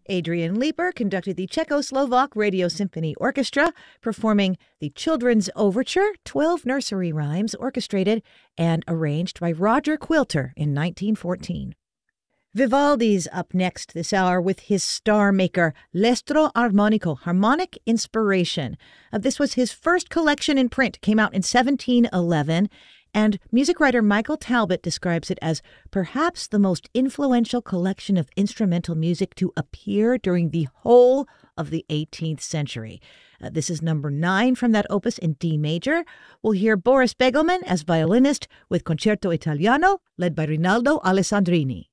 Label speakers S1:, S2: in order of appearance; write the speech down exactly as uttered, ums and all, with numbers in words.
S1: Adrian Leeper conducted the Czechoslovak Radio Symphony Orchestra, performing the Children's Overture, twelve nursery rhymes orchestrated and arranged by Roger Quilter in nineteen fourteen. Vivaldi's up next this hour with his star maker, L'Estro Armonico, Harmonic Inspiration. Uh, this was his first collection in print, came out in seventeen eleven, and music writer Michael Talbot describes it as perhaps the most influential collection of instrumental music to appear during the whole of the eighteenth century. Uh, this is number nine from that opus in D major. We'll hear Boris Begelman as violinist with Concerto Italiano, led by Rinaldo Alessandrini.